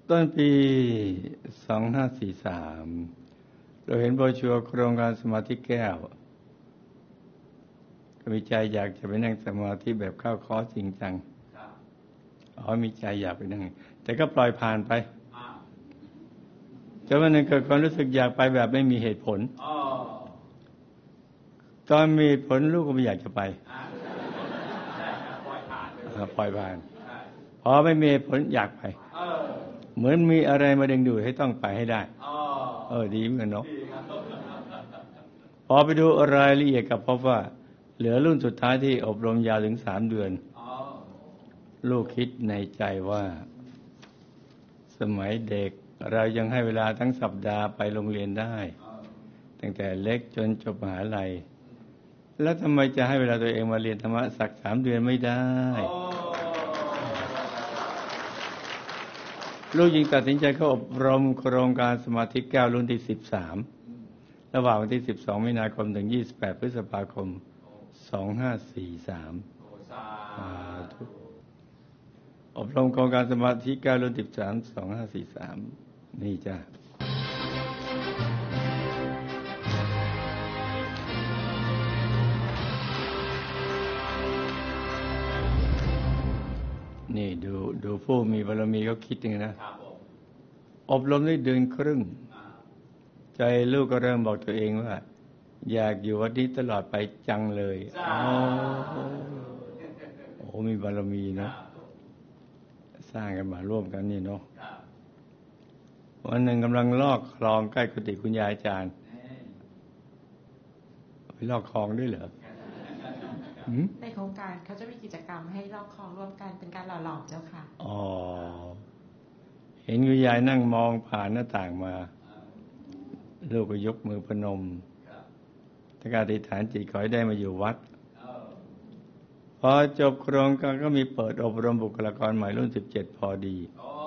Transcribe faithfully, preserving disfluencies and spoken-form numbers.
ต้นปีสองห้าสี่สามเราเห็นโบรชัวร์โครงการสมาธิแก้วก็มีใจอยากจะไปนั่งสมาธิแบบเข้าคอร์สจริงจังอ๋อมีใจอยากไปนั่งแต่ก็ปล่อยผ่านไปจนวันหนึ่งเกิดความรู้สึกอยากไปแบบไม่มีเหตุผลตอนมีเหตุผลลูกก็ไม่อยากจะไปปล่อยผ่านพอไม่มีเหตุผลอยากไปเหมือนมีอะไรมาดึงดูดให้ต้องไปให้ได้เออดีเหมือนกันเนาะพอไปดูรายละเอียดกับพบว่าเหลือรุ่นสุดท้ายที่อบรมยาวถึงสามเดือนลูกคิดในใจว่าสมัยเด็กเรายังให้เวลาทั้งสัปดาห์ไปโรงเรียนได้ตั้งแต่เล็กจนจบมหาลัยแล้วทำไมจะให้เวลาตัวเองมาเรียนธรรมะสักสามเดือนไม่ได้ลูกจึงตัดสินใจเข้าอบรมโครงการสมาธิแก้วรุ่นที่สิบสามระหว่างวันที่สิบสองมีนาคมถึงยี่สิบแปดพฤษภาคมสองห้าสี่สามอบรมโครงการสมาธิแก้วรุ่นสิบสามสองห้าสี่สามนี่จ้ะนี่ดูดูผู้มีบารมีเขาคิดอย่างนี้นะอบรมได้เดือนครึ่งใจลูกก็เริ่มบอกตัวเองว่าอยากอยู่วัดนี้ตลอดไปจังเลยโอ้โหมีบารมีนะสร้างกันมาร่วมกันนี่เนาะวันหนึ่งกำลังลอกคลองใกล้กุฏิคุณยายอาจารย์ไปลอกคลองด้วยเหรอในโครงการเขาจะมีกิจกรรมให้ลอกคลองร่วมกันเป็นการหล่อหลอมเจ้าค่ะอ๋อเห็นคุณยายนั่งมองผ่านหน้าต่างมาลูกก็ยกมือพนมตั้งอธิษฐานจิตขอให้ได้มาอยู่วัดพอจบโครงการก็มีเปิดอบรมบุคลากรใหม่รุ่นสิบเจ็ดพอดี